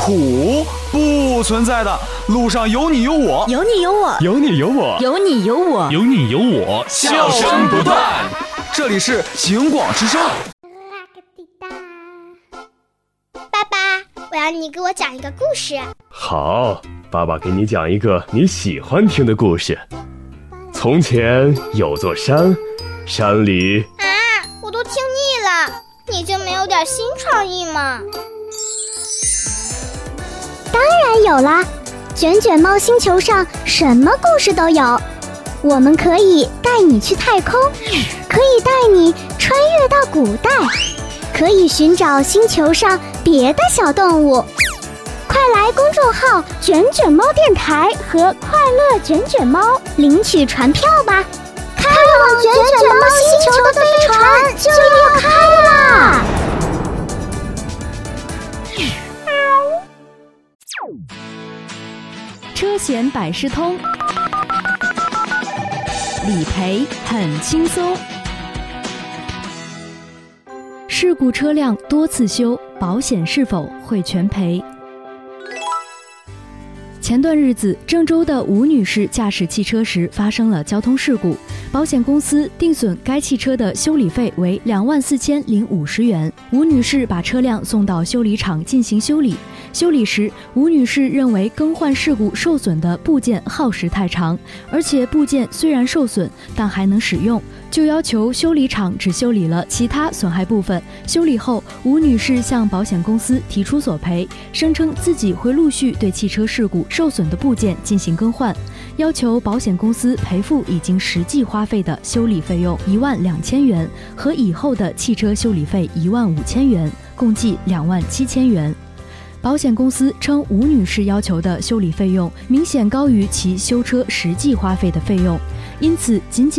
苦，不存在的。路上有你有我， 有你有我， 有你有我， 有你有我， 有你有我， 笑声不断。这里是警广之声。 爸爸，我要你给我讲一个故事。 好，爸爸给你讲一个你喜欢听的故事。从前有座山，山里…… 我都听腻了，你就没有点新创意吗？ 当然有啦，卷卷猫星球上什么故事都有。我们可以带你去太空，可以带你穿越到古代，可以寻找星球上别的小动物。快来公众号卷卷猫电台和快乐卷卷猫领取船票吧，开往卷卷猫星球的飞船就要开啦！ 车险百事通，理赔很轻松。事故车辆多次修，保险是否会全赔？前段日子，郑州的吴女士驾驶汽车时发生了交通事故，保险公司定损该汽车的修理费为24050元。吴女士把车辆送到修理厂进行修理。修理时，吴女士认为更换事故受损的部件耗时太长，而且部件虽然受损，但还能使用，就要求修理厂只修理了其他损害部分。修理后，吴女士向保险公司提出索赔，声称自己会陆续对汽车事故受损的部件进行更换，要求保险公司赔付已经实际花费的修理费用12000元和以后的汽车修理费15000元，共计27000元。保险公司称，吴女士要求的修理费用明显高于其修车实际花费的费用，因此仅